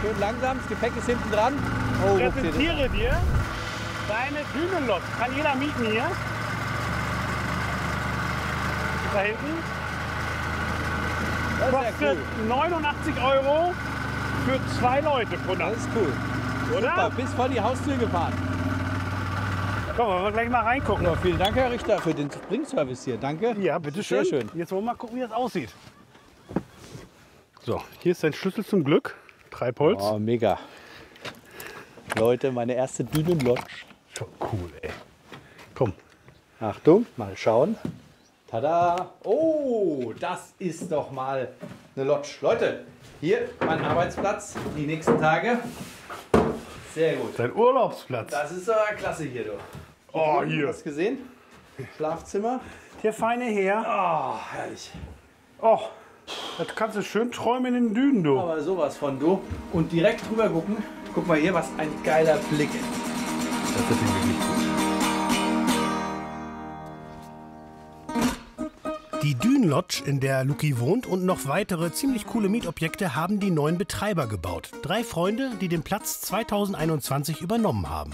schön langsam. Das Gepäck ist hinten dran. Oh, ich präsentiere dir deine Dünenlok. Kann jeder mieten hier. Da hinten. Das ist Kostet ja cool. 89 € für 2 Leute pro Nacht. Das ist cool. Oder? Super, bis vor die Haustür gefahren. Komm, wollen wir gleich mal reingucken. Ja, vielen Dank, Herr Richter, für den Springservice hier. Danke. Ja, bitteschön. Sehr schön. Jetzt wollen wir mal gucken, wie das aussieht. So, hier ist dein Schlüssel zum Glück. Treibholz. Oh, mega. Leute, meine erste Dünenlodge. Schon cool, ey. Komm. Achtung, mal schauen. Tada! Oh, das ist doch mal eine Lodge. Leute, hier mein Arbeitsplatz die nächsten Tage. Sehr gut. Dein Urlaubsplatz. Das ist aber klasse hier, du. Oh, Hast hier. du das gesehen? Schlafzimmer. Der feine Herr. Oh, herrlich. Oh, das kannst du schön träumen in den Dünen, du. Aber sowas von, du. Und direkt drüber gucken. Guck mal hier, was ein geiler Blick. Das ist wirklich gut. Die Dünenlodge, in der Luki wohnt, und noch weitere ziemlich coole Mietobjekte haben die neuen Betreiber gebaut. 3 Freunde, die den Platz 2021 übernommen haben.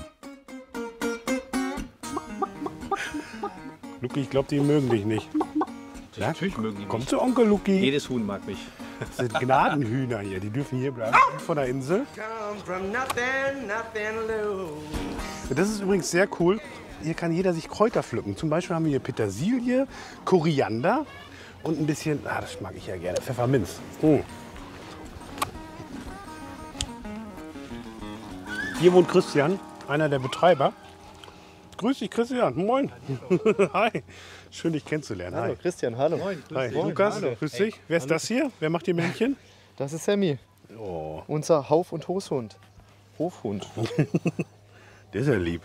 Luki, ich glaube, die mögen dich nicht. Ja? Natürlich mögen die Komm mich. zu Onkel Luki. Jedes Huhn mag mich. Das sind Gnadenhühner hier, die dürfen hier bleiben. Von der Insel. Das ist übrigens sehr cool. Hier kann jeder sich Kräuter pflücken. Zum Beispiel haben wir hier Petersilie, Koriander und ein bisschen, das mag ich ja gerne, Pfefferminz. Hier wohnt Christian, einer der Betreiber. Grüß dich, Christian. Moin. Hi. Schön, dich kennenzulernen. Hallo Hi. Christian, hallo. Moin, grüß Hi. dich. Lukas, Hallo. grüß dich. Wer ist das hier? Wer macht die Männchen? Das ist Sammy, Oh, unser Hauf- und Hofhund. Hofhund. der ist ja lieb.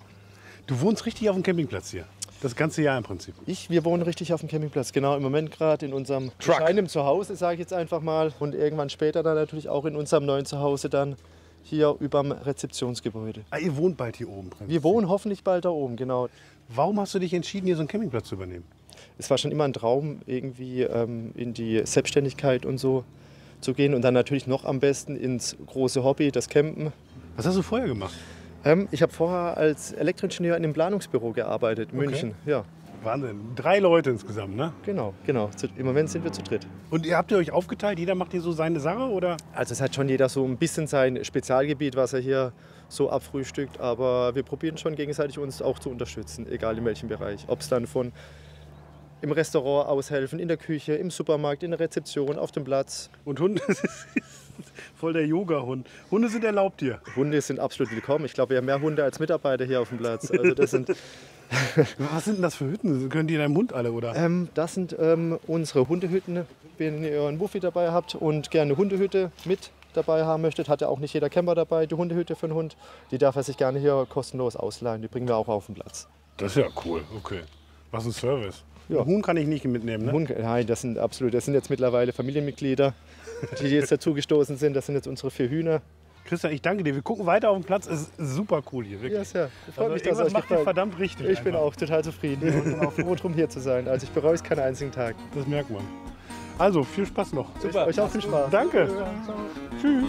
Du wohnst richtig auf dem Campingplatz hier. Das ganze Jahr im Prinzip. Wir wohnen richtig auf dem Campingplatz, genau im Moment gerade in unserem Truck. bescheidenen Zuhause, sage ich jetzt einfach mal. Und irgendwann später dann natürlich auch in unserem neuen Zuhause dann hier überm Rezeptionsgebäude. Ah, ihr wohnt bald hier oben. Prinzip. Wir wohnen hoffentlich bald da oben, genau. Warum hast du dich entschieden, hier so einen Campingplatz zu übernehmen? Es war schon immer ein Traum, irgendwie in die Selbstständigkeit und so zu gehen. Und dann natürlich noch am besten ins große Hobby, das Campen. Was hast du vorher gemacht? Ich habe vorher als Elektroingenieur in einem Planungsbüro gearbeitet, in München. Ja, Wahnsinn. 3 Leute insgesamt, ne? genau. Im Moment sind wir zu dritt. Und habt ihr euch aufgeteilt? Jeder macht hier so seine Sache, oder? Also es hat schon jeder so ein bisschen sein Spezialgebiet, was er hier so abfrühstückt. Aber wir probieren schon gegenseitig uns auch zu unterstützen, egal in welchem Bereich. Ob es dann von im Restaurant aushelfen, in der Küche, im Supermarkt, in der Rezeption, auf dem Platz. Und Hunde, das ist voll der Yoga-Hund. Hunde sind erlaubt hier. Hunde sind absolut willkommen. Ich glaube, wir haben mehr Hunde als Mitarbeiter hier auf dem Platz. Also das sind, Was sind denn das für Hütten? Können die in deinem Hund alle, oder? das sind unsere Hundehütten. Wenn ihr einen Wuffi dabei habt und gerne eine Hundehütte mit dabei haben möchtet, hat ja auch nicht jeder Camper dabei. Die Hundehütte für einen Hund, die darf er sich gerne hier kostenlos ausleihen. Die bringen wir auch auf den Platz. Das ist ja cool. Okay. Was ein Service. Ja. Ein Huhn kann ich nicht mitnehmen, ne? Hund, nein, das sind jetzt mittlerweile Familienmitglieder, die jetzt dazugestoßen sind. Das sind jetzt unsere 4 Hühner. Christian, ich danke dir. Wir gucken weiter auf den Platz. Es ist super cool hier, wirklich. Ja, sehr. Freut mich, dass es irgendwas euch macht dir gefällt. verdammt richtig. Ich bin einfach. auch total zufrieden und bin auch froh drum hier zu sein. Also ich bereue es keinen einzigen Tag. Das merkt man. Also, viel Spaß noch. Super. Euch auch viel Spaß. Danke. Tschüss.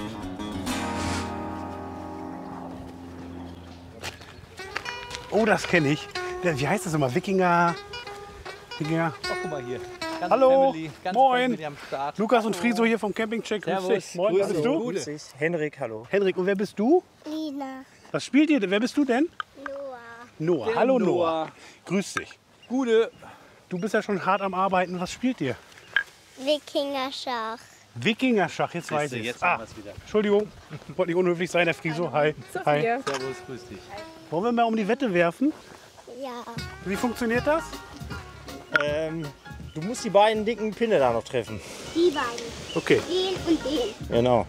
Oh, das kenne ich. Wie heißt das immer? Wikinger. Ach, guck mal hier. Ganze Hallo. Family, ganze Moin. Family am Start. Lukas und Friso hier vom Campingcheck. Grüß Servus. dich. Moin, Grüß wer bist dich. du? Gute. Henrik, hallo. Henrik, und wer bist du? Lina, Was spielt ihr denn? Wer bist du denn? Noah, Noah. Der Hallo Noah. Noah. Grüß dich. Gute. Du bist ja schon hart am Arbeiten. Was spielt ihr? Wikingerschach. Wikingerschach, jetzt weiß Siehste, ich jetzt es. haben wir's wieder. Entschuldigung, wollte nicht unhöflich sein, der Friso. Hi. Hi. Servus, grüß dich. Wollen wir mal um die Wette werfen? Ja, Wie funktioniert das? Du musst die beiden dicken Pinne da noch treffen. die beiden. Okay. Den und den. Genau.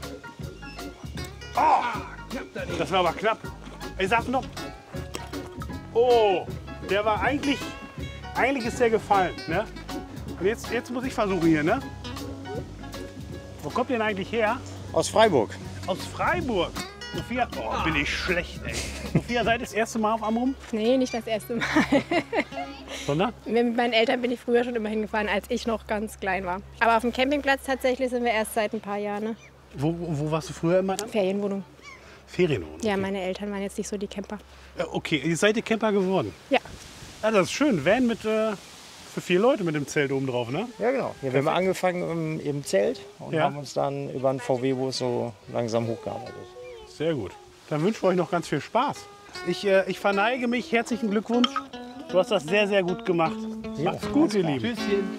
Das war aber knapp. Ich sag noch. Oh, der war eigentlich ist der gefallen, ne? Und jetzt muss ich versuchen hier, ne? Wo kommt ihr denn eigentlich her? Aus Freiburg. Aus Freiburg. Sophia, oh, bin ich schlecht, ey. Sophia, seid ihr das erste Mal auf Amrum? Nee, nicht das erste Mal. Sondern? Mit meinen Eltern bin ich früher schon immer hingefahren, als ich noch ganz klein war. Aber auf dem Campingplatz tatsächlich sind wir erst seit ein paar Jahren. Ne? Wo warst du früher immer dann? Ferienwohnung. Ferienwohnung. Ja, meine Eltern waren jetzt nicht so die Camper. Okay, ihr seid ihr Camper geworden? Ja. Ja, das ist schön. Van mit, für 4 Leute mit dem Zelt oben drauf, ne? Ja, genau. Ja, wir haben angefangen im Zelt und Ja. haben uns dann über einen VW-Bus so langsam hochgearbeitet. Sehr gut. Dann wünschen wir euch noch ganz viel Spaß. Ich verneige mich. Herzlichen Glückwunsch. Du hast das sehr, sehr gut gemacht. Macht's gut, ihr Lieben.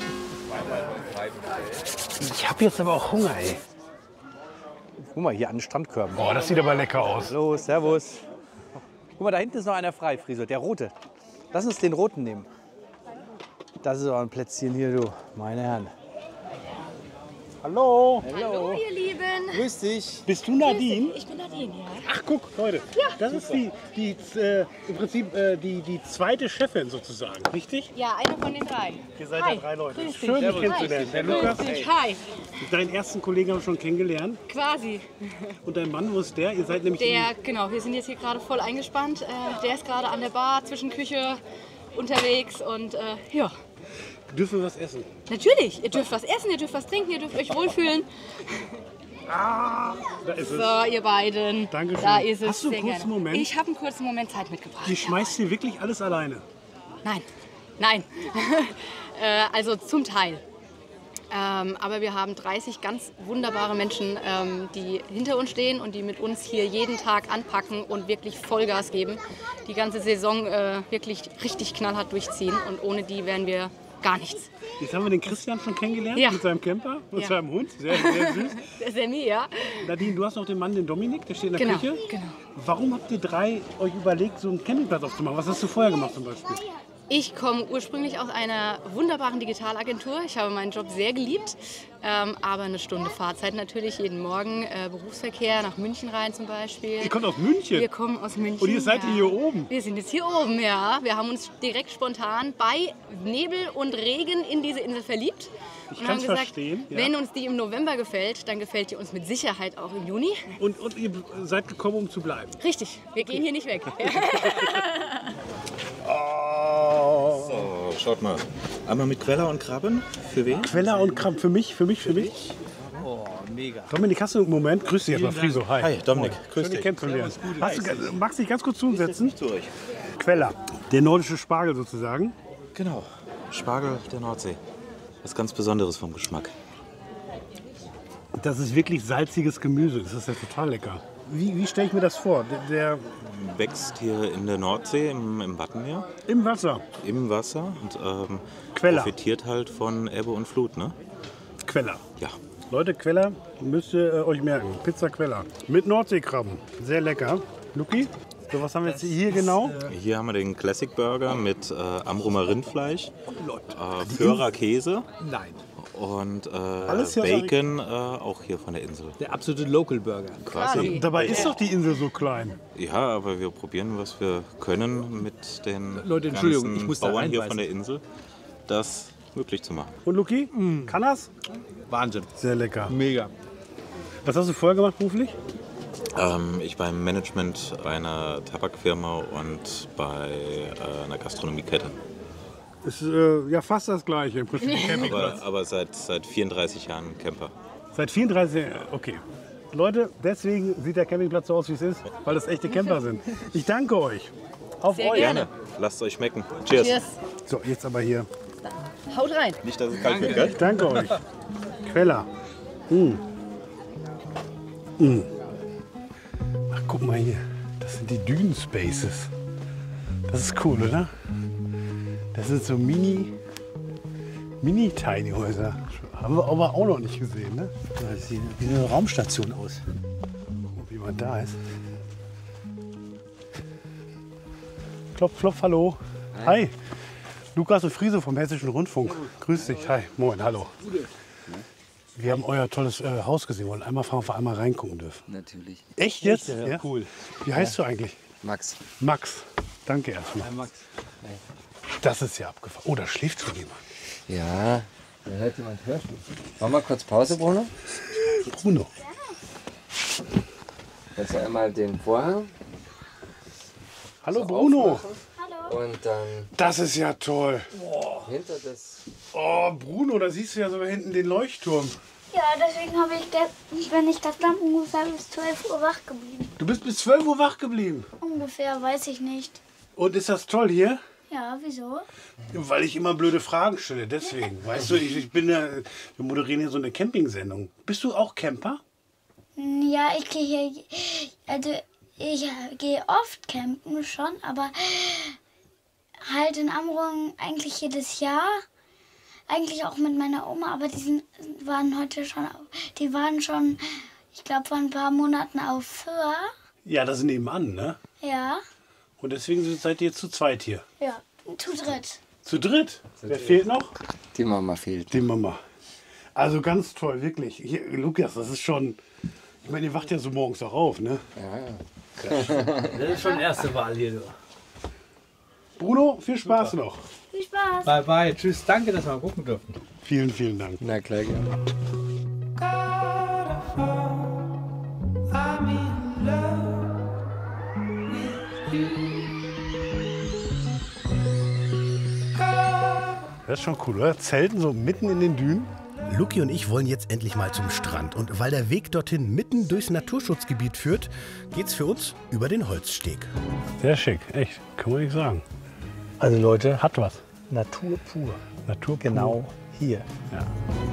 Ich habe jetzt aber auch Hunger, ey. Guck mal, hier an den Strandkörben. Boah, das sieht aber lecker aus. Hallo, servus. Guck mal, da hinten ist noch einer frei, Friso, der rote. Lass uns den roten nehmen. Das ist auch ein Plätzchen hier, du, meine Herren. Hallo. Hallo, ihr Lieben. Grüß dich. Bist du Nadine? Ich bin Nadine, ja. Ach, guck, Leute. Das ist im Prinzip die zweite Chefin sozusagen, richtig? Ja, eine von den 3. Ihr seid Hi. ja 3 Leute. Grüß dich. Schön, dich Servus. kennenzulernen. Der Lukas, Grüß dich. Hi. deinen ersten Kollegen haben wir schon kennengelernt. Quasi. Und dein Mann, wo ist der? Ihr seid nämlich Genau, wir sind jetzt hier gerade voll eingespannt. Der ist gerade an der Bar zwischen Küche unterwegs und ja. Dürfen wir was essen? Natürlich, ihr dürft was essen, ihr dürft was trinken, ihr dürft euch wohlfühlen. Da ist es. So, ihr beiden. Dankeschön. Da ist es. Hast du einen Sehr kurzen gerne. Moment? Ich habe einen kurzen Moment Zeit mitgebracht. Die schmeißt hier wirklich alles alleine. Nein, nein. Also zum Teil. Aber wir haben 30 ganz wunderbare Menschen, die hinter uns stehen und die mit uns hier jeden Tag anpacken und wirklich Vollgas geben. Die ganze Saison wirklich richtig knallhart durchziehen und ohne die wären wir gar nichts. Jetzt haben wir den Christian schon kennengelernt Ja. mit seinem Camper und Ja. seinem Hund. Sehr, sehr süß. Der Sammy, ja. Nadine, du hast noch den Mann, den Dominik, der steht in der Genau, Küche. genau. Warum habt ihr 3 euch überlegt, so einen Campingplatz aufzumachen? Was hast du vorher gemacht zum Beispiel? Ich komme ursprünglich aus einer wunderbaren Digitalagentur. Ich habe meinen Job sehr geliebt, aber eine Stunde Fahrzeit natürlich jeden Morgen. Berufsverkehr nach München rein zum Beispiel. Ihr kommt aus München? Wir kommen aus München. Und ihr seid hier oben? Wir sind jetzt hier oben, ja. Wir haben uns direkt spontan bei Nebel und Regen in diese Insel verliebt. Ich Und haben kann's gesagt, verstehen, ja. wenn uns die im November gefällt, dann gefällt die uns mit Sicherheit auch im Juni. Und ihr seid gekommen, um zu bleiben? Richtig, wir gehen hier nicht weg. So, schaut mal. Einmal mit Queller und Krabben. Für wen? Queller und Kramp. Für mich. Oh, mega. Dominik, hast du einen Moment? Grüß dich erstmal, Friso. Hi. Hi, Dominik. Grüß Schön, dich dich. kennenzulernen. Magst du dich ganz kurz zu uns setzen? Zu euch. Queller, der nordische Spargel sozusagen. Genau. Spargel der Nordsee. Was ganz Besonderes vom Geschmack. Das ist wirklich salziges Gemüse. Das ist ja total lecker. Wie stelle ich mir das vor? Der Wächst hier in der Nordsee, im Wattenmeer, im Wasser. im Wasser und Queller. profitiert halt von Ebbe und Flut, ne? Queller. Ja. Leute, Queller müsst ihr euch merken. Pizza Queller. Mit Nordseekrabben. Sehr lecker. Luki, so was haben wir jetzt hier genau? Hier haben wir den Classic Burger mit Amrumer Rindfleisch, Föhrer Käse Nein, und Alles hier aus Bacon, auch hier von der Insel. der absolute Local Burger. Quasi. Dabei ist doch die Insel so klein. Ja, aber wir probieren, was wir können mit den Leute, Entschuldigung, ganzen ich muss da Bauern hier reinbeißen. von der Insel, das möglich zu machen. Und Luki, kann das? Wahnsinn. Sehr lecker. Mega. Was hast du vorher gemacht beruflich? Ich beim Management einer Tabakfirma und bei einer Gastronomiekette. Ist ja fast das Gleiche im Prinzip. Aber seit 34 Jahren Camper. Seit 34 Jahren. Okay. Leute, deswegen sieht der Campingplatz so aus, wie es ist, weil das echte Camper sind. Ich danke euch. Auf Sehr euch. gerne. Lasst es euch schmecken. Cheers. Cheers. So, jetzt aber hier. Haut rein. Nicht, dass es kalt wird, gell? Ich danke euch. Queller. Ach, guck mal hier. Das sind die Dünen Spaces. Das ist cool, oder? Das sind so Mini-Tiny-Häuser. Haben wir aber auch noch nicht gesehen, ne? Das sieht wie eine Raumstation aus. Gucken, wie man da ist. Klopf, klopf, hallo. Hi. Lukas und Friso vom Hessischen Rundfunk. Grüß dich. Hi. Moin, hallo. Wir haben euer tolles Haus gesehen. Wollen einmal fragen, ob wir einmal reingucken dürfen. Natürlich. Echt jetzt? Ja, cool. Wie heißt du eigentlich? Max. Max. Danke erstmal. Max. Das ist ja abgefahren. Oh, da schläft schon jemand. Ja, da hört jemand Hörspiel. Machen wir kurz Pause, Bruno? Bruno. Jetzt einmal den Vorhang Hallo Bruno. und dann Das ist ja toll. hinter das. Oh, Bruno, da siehst du ja sogar hinten den Leuchtturm. Ja, deswegen bin ich gestern ungefähr bis 12 Uhr wach geblieben. Du bist bis 12 Uhr wach geblieben. Ungefähr, weiß ich nicht. Und ist das toll hier? Ja, wieso? Weil ich immer blöde Fragen stelle, deswegen. Weißt du, wir moderieren hier so eine Campingsendung. Bist du auch Camper? Ja, ich gehe oft campen schon, aber halt in Amrum eigentlich jedes Jahr. Eigentlich auch mit meiner Oma, aber die waren schon, ich glaube, vor ein paar Monaten auf Föhr. Ja, das ist nebenan, ne? Ja. Und deswegen seid ihr zu zweit hier. Ja, zu dritt. Zu dritt? Wer fehlt noch? Die Mama fehlt. Die Mama. Also ganz toll, wirklich. Hier, Lukas, das ist schon... Ich meine, ihr wacht ja so morgens auch auf, ne? Ja. Das ist schon erste Wahl hier. Du. Bruno, viel Spaß noch. Viel Spaß. Bye, bye. Tschüss. Danke, dass wir mal gucken durften. Vielen, vielen Dank. Na klar, gerne. Das ist schon cool, oder? Zelten so mitten in den Dünen. Luki und ich wollen jetzt endlich mal zum Strand. Und weil der Weg dorthin mitten durchs Naturschutzgebiet führt, geht's für uns über den Holzsteg. Sehr schick, echt. Kann man nicht sagen. Also Leute, hat was. Natur pur. Natur pur. Genau hier. Ja.